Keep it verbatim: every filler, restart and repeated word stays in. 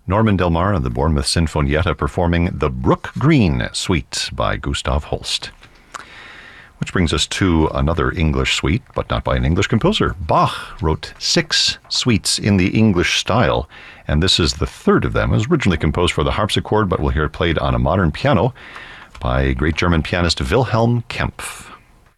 Norman Del Mar and the Bournemouth Sinfonietta performing the Brook Green Suite by Gustav Holst. Which brings us to another English suite, but not by an English composer. Bach wrote six suites in the English style, and this is the third of them. It was originally composed for the harpsichord, but we'll hear it played on a modern piano by great German pianist Wilhelm Kempff.